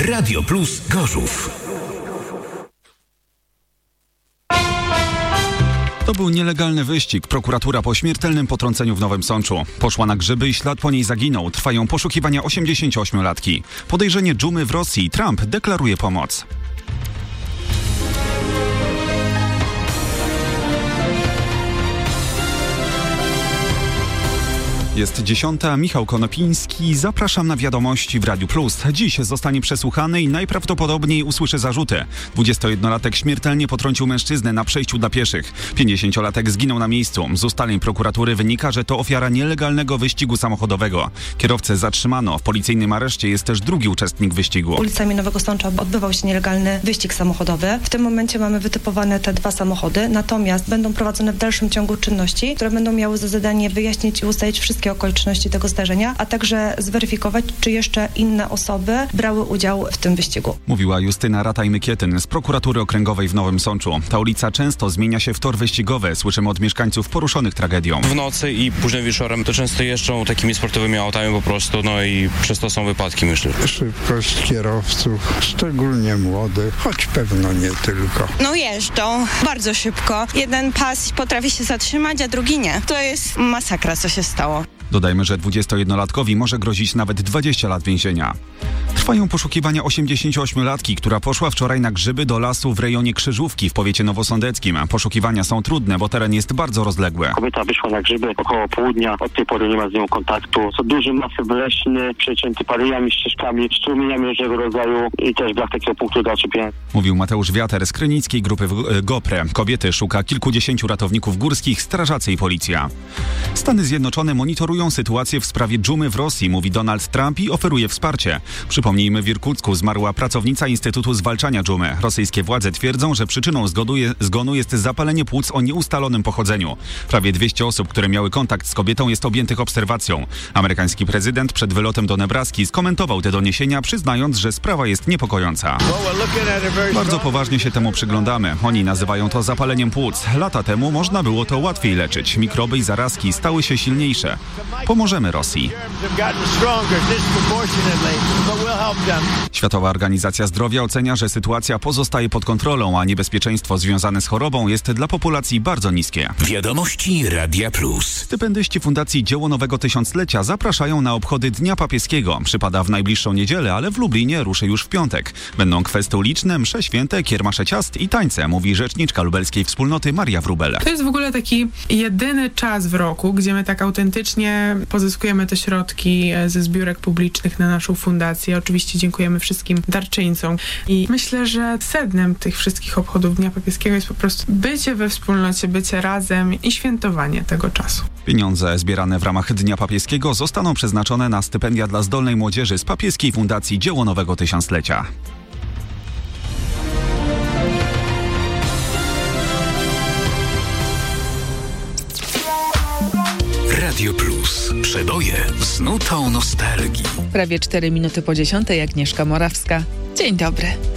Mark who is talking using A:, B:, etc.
A: Radio Plus Gorzów.
B: To był nielegalny wyścig. Prokuratura po śmiertelnym potrąceniu w Nowym Sączu poszła na grzyby i ślad po niej zaginął. Trwają poszukiwania 88-latki. Podejrzenie dżumy w Rosji. Trump deklaruje pomoc. Jest 10. Michał Konopiński. Zapraszam na wiadomości w Radiu Plus. Dziś zostanie przesłuchany i najprawdopodobniej usłyszy zarzuty. 21-latek śmiertelnie potrącił mężczyznę na przejściu dla pieszych. 50-latek zginął na miejscu. Z ustaleń prokuratury wynika, że to ofiara nielegalnego wyścigu samochodowego. Kierowcę zatrzymano. W policyjnym areszcie jest też drugi uczestnik wyścigu.
C: Ulicami Nowego Sącza odbywał się nielegalny wyścig samochodowy. W tym momencie mamy wytypowane te dwa samochody, natomiast będą prowadzone w dalszym ciągu czynności, które będą miały za zadanie wyjaśnić i ustalić wszystkie okoliczności tego zdarzenia, a także zweryfikować, czy jeszcze inne osoby brały udział w tym wyścigu.
B: Mówiła Justyna Rataj-Mykietyn z prokuratury okręgowej w Nowym Sączu. Ta ulica często zmienia się w tor wyścigowy. Słyszymy od mieszkańców poruszonych tragedią.
D: W nocy i późnym wieczorem to często jeżdżą takimi sportowymi autami po prostu, i przez to są wypadki, myślę.
E: Szybkość kierowców, szczególnie młodych, choć pewno nie tylko.
F: Jeżdżą bardzo szybko. Jeden pas potrafi się zatrzymać, a drugi nie. To jest masakra, co się stało.
B: Dodajmy, że 21-latkowi może grozić nawet 20 lat więzienia. Trwają poszukiwania 88-latki, która poszła wczoraj na grzyby do lasu w rejonie Krzyżówki w powiecie nowosądeckim. Poszukiwania są trudne, bo teren jest bardzo rozległy.
G: Kobieta wyszła na grzyby około południa, od tej pory nie ma z nią kontaktu. To duży masyw leśny, przecięty paryjami, ścieżkami, strumieniami różnego rodzaju i też brak takiego punktu do zaczepienia.
B: Mówił Mateusz Wiater z krynickiej grupy GoPre. Kobiety szuka kilkudziesięciu ratowników górskich, strażacy i policja. Stany Zjednoczone monitorują sytuację w sprawie dżumy w Rosji, mówi Donald Trump i oferuje wsparcie. Przypomnijmy, w Irkucku zmarła pracownica Instytutu Zwalczania Dżumy. Rosyjskie władze twierdzą, że przyczyną zgonu jest zapalenie płuc o nieustalonym pochodzeniu. Prawie 200 osób, które miały kontakt z kobietą, jest objętych obserwacją. Amerykański prezydent przed wylotem do Nebraski skomentował te doniesienia, przyznając, że sprawa jest niepokojąca. Bardzo poważnie się temu przyglądamy. Oni nazywają to zapaleniem płuc. Lata temu można było to łatwiej leczyć. Mikroby i zarazki stały się silniejsze. Pomożemy Rosji. Światowa Organizacja Zdrowia ocenia, że sytuacja pozostaje pod kontrolą, a niebezpieczeństwo związane z chorobą jest dla populacji bardzo niskie.
A: Wiadomości Radia Plus.
B: Stypendyści Fundacji Dzieło Nowego Tysiąclecia zapraszają na obchody Dnia Papieskiego. Przypada w najbliższą niedzielę, ale w Lublinie ruszy już w piątek. Będą kwestie uliczne, msze święte, kiermasze ciast i tańce, mówi rzeczniczka lubelskiej wspólnoty Maria Wróbel.
H: To jest w ogóle taki jedyny czas w roku, gdzie my tak autentycznie pozyskujemy te środki ze zbiórek publicznych na naszą fundację. Oczywiście dziękujemy wszystkim darczyńcom. I myślę, że sednem tych wszystkich obchodów Dnia Papieskiego jest po prostu bycie we wspólnocie, bycie razem i świętowanie tego czasu.
B: Pieniądze zbierane w ramach Dnia Papieskiego zostaną przeznaczone na stypendia dla zdolnej młodzieży z Papieskiej Fundacji Dzieło Nowego Tysiąclecia.
A: Radio Plus. Przeboje z nutą nostalgii.
I: Prawie 4 minuty po 10:00, Agnieszka Morawska. Dzień dobry.